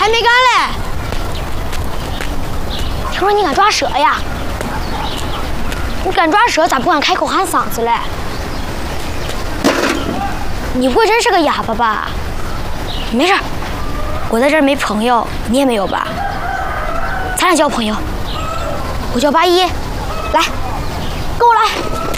还没干嘞。听说你敢抓蛇呀？你敢抓蛇，咋不敢开口喊嗓子嘞？你不会真是个哑巴吧？没事，我在这儿没朋友，你也没有吧？咱俩交朋友。我叫八一，来，跟我来。